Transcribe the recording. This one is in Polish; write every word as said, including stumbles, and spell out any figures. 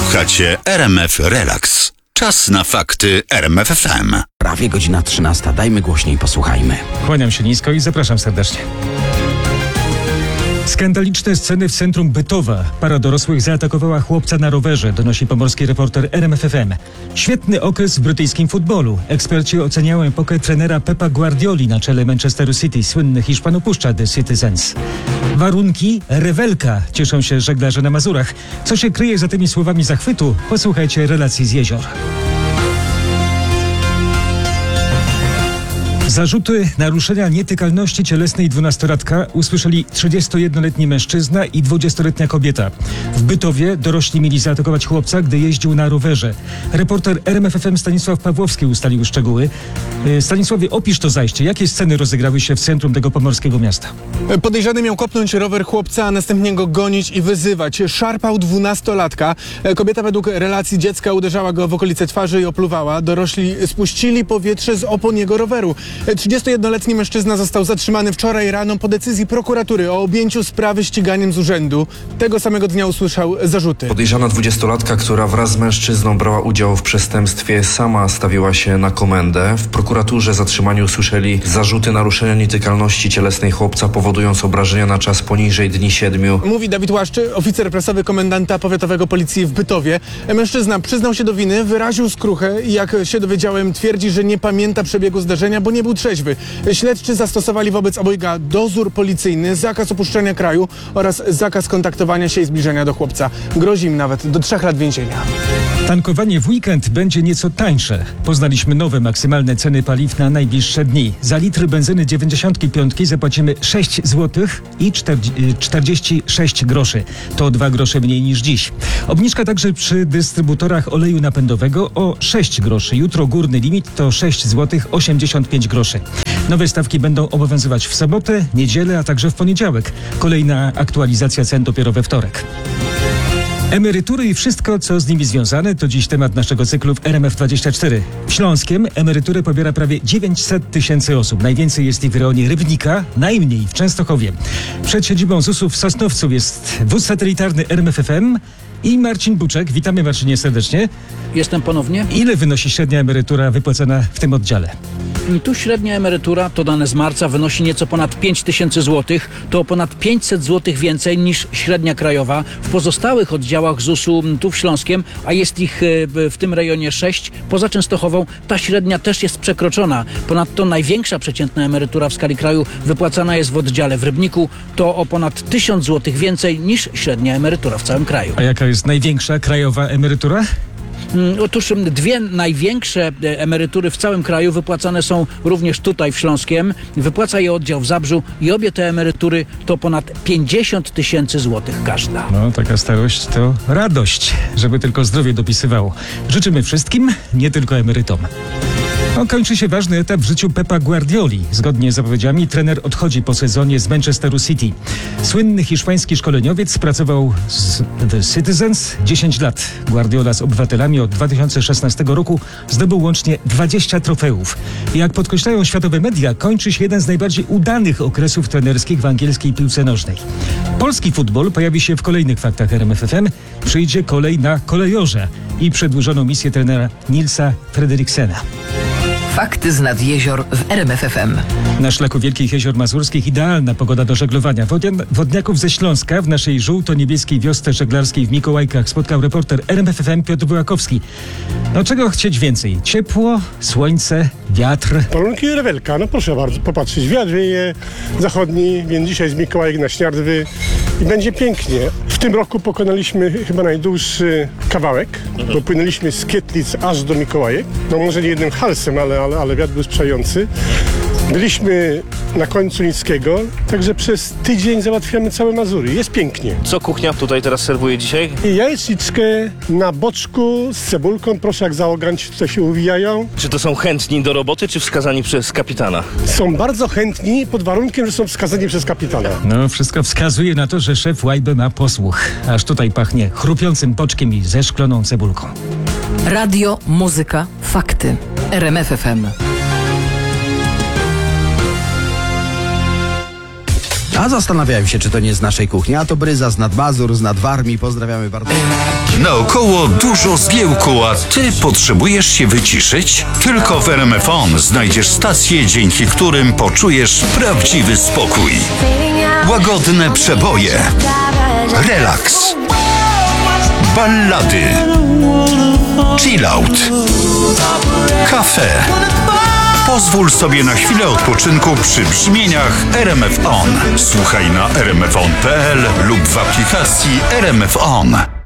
Słuchacie R M F Relax. Czas na fakty R M F F M. Prawie godzina trzynasta. Dajmy głośniej, posłuchajmy. Kłaniam się nisko i zapraszam serdecznie. Skandaliczne sceny w centrum Bytowa. Para dorosłych zaatakowała chłopca na rowerze, donosi pomorski reporter R M F F M. Świetny okres w brytyjskim futbolu. Eksperci oceniają epokę trenera Pepa Guardioli na czele Manchesteru City. Słynny Hiszpan opuszcza The Citizens. Warunki rewelka, cieszą się żeglarze na Mazurach. Co się kryje za tymi słowami zachwytu? Posłuchajcie relacji z jezior. Zarzuty naruszenia nietykalności cielesnej dwunastolatka usłyszeli trzydziestojednoletni mężczyzna i dwudziestoletnia kobieta. W Bytowie dorośli mieli zaatakować chłopca, gdy jeździł na rowerze. Reporter R M F F M Stanisław Pawłowski ustalił szczegóły. Stanisławie, opisz to zajście. Jakie sceny rozegrały się w centrum tego pomorskiego miasta? Podejrzany miał kopnąć rower chłopca, a następnie go gonić i wyzywać. Szarpał dwunastolatka. Kobieta według relacji dziecka uderzała go w okolice twarzy i opluwała. Dorośli spuścili powietrze z opon jego roweru. trzydziestojednoletni mężczyzna został zatrzymany wczoraj rano po decyzji prokuratury o objęciu sprawy ściganiem z urzędu. Tego samego dnia usłyszał zarzuty. Podejrzana dwudziestolatka, która wraz z mężczyzną brała udział w przestępstwie, sama stawiła się na komendę. W prokuraturze zatrzymani usłyszeli zarzuty naruszenia nietykalności cielesnej chłopca, powodując obrażenia na czas poniżej dni siedmiu. Mówi Dawid Łaszczy, oficer prasowy komendanta powiatowego policji w Bytowie. Mężczyzna przyznał się do winy, wyraził skruchę i jak się dowiedziałem, twierdzi, że nie pamięta przebiegu zdarzenia, bo nie był trzeźwy. Śledczy zastosowali wobec obojga dozór policyjny, zakaz opuszczenia kraju oraz zakaz kontaktowania się i zbliżenia do chłopca. Grozi im nawet do trzech lat więzienia. Tankowanie w weekend będzie nieco tańsze. Poznaliśmy nowe maksymalne ceny paliw na najbliższe dni. Za litr benzyny dziewięćdziesiąt pięć zapłacimy sześć złotych i czterdzieści sześć groszy. To dwa grosze mniej niż dziś. Obniżka także przy dystrybutorach oleju napędowego o sześć groszy. Jutro górny limit to sześć złotych osiemdziesiąt pięć groszy. Nowe stawki będą obowiązywać w sobotę, niedzielę, a także w poniedziałek. Kolejna aktualizacja cen dopiero we wtorek. Emerytury i wszystko, co z nimi związane, to dziś temat naszego cyklu w R M F dwadzieścia cztery. W Śląskiem emeryturę pobiera prawie dziewięćset tysięcy osób. Najwięcej jest ich w rejonie Rybnika, najmniej w Częstochowie. Przed siedzibą Z U S-u w Sosnowcu jest wóz satelitarny R M F F M i Marcin Buczek. Witamy, Marcinie, serdecznie. Jestem ponownie. Ile wynosi średnia emerytura wypłacana w tym oddziale? Tu średnia emerytura, to dane z marca, wynosi nieco ponad pięć tysięcy złotych. To o ponad pięćset złotych więcej niż średnia krajowa. W pozostałych oddziałach Z U S-u tu w Śląskiem, a jest ich w tym rejonie sześć, poza Częstochową, ta średnia też jest przekroczona. Ponadto największa przeciętna emerytura w skali kraju wypłacana jest w oddziale w Rybniku. To o ponad tysiąc złotych więcej niż średnia emerytura w całym kraju. A jaka jest największa krajowa emerytura? Otóż dwie największe emerytury w całym kraju wypłacane są również tutaj w Śląskiem. Wypłaca je oddział w Zabrzu i obie te emerytury to ponad pięćdziesiąt tysięcy złotych każda. No, taka starość to radość, żeby tylko zdrowie dopisywało. Życzymy wszystkim, nie tylko emerytom. No, kończy się ważny etap w życiu Pepa Guardioli. Zgodnie z zapowiedziami trener odchodzi po sezonie z Manchesteru City. Słynny hiszpański szkoleniowiec pracował z The Citizens dziesięć lat. Guardiola z obywatelami od dwa tysiące szesnastego roku zdobył łącznie dwadzieścia trofeów. Jak podkreślają światowe media, kończy się jeden z najbardziej udanych okresów trenerskich w angielskiej piłce nożnej. Polski futbol pojawi się w kolejnych faktach R M F F M. Przyjdzie kolej na kolejorze i przedłużoną misję trenera Nilsa Fredriksena. Fakty z nad jezior w R M F F M. Na szlaku Wielkich Jezior Mazurskich idealna pogoda do żeglowania. Wodnia- wodniaków ze Śląska w naszej żółto-niebieskiej wiosce żeglarskiej w Mikołajkach spotkał reporter R M F F M Piotr Wyłakowski. No czego chcieć więcej? Ciepło, słońce, wiatr. Warunki rewelka, no proszę bardzo popatrzeć. Wiatr wieje zachodni, więc dzisiaj z Mikołajek na Śniardwy i będzie pięknie. W tym roku pokonaliśmy chyba najdłuższy kawałek, bo płynęliśmy z Kietlic aż do Mikołajek. No może nie jednym halsem, ale, ale, ale wiatr był sprzyjający. Byliśmy na końcu Nickiego, także przez tydzień załatwiamy całe Mazury. Jest pięknie. Co kuchnia tutaj teraz serwuje dzisiaj? I jajeczniczkę na boczku z cebulką. Proszę, jak załoganci tutaj się uwijają. Czy to są chętni do roboty, czy wskazani przez kapitana? Są bardzo chętni pod warunkiem, że są wskazani przez kapitana. No, wszystko wskazuje na to, że szef Łajby ma posłuch. Aż tutaj pachnie chrupiącym boczkiem i zeszkloną cebulką. Radio, muzyka, fakty. R M F F M. A zastanawiałem się, czy to nie z naszej kuchni, a to Bryza z Nadmazur, z Nadwarmii. Pozdrawiamy bardzo. Naokoło dużo zgiełku, a ty potrzebujesz się wyciszyć? Tylko w R M F On znajdziesz stacje, dzięki którym poczujesz prawdziwy spokój. Łagodne przeboje, relaks, ballady, chillout, kafe. Pozwól sobie na chwilę odpoczynku przy brzmieniach R M F On. Słuchaj na r m f on kropka p l lub w aplikacji R M F On.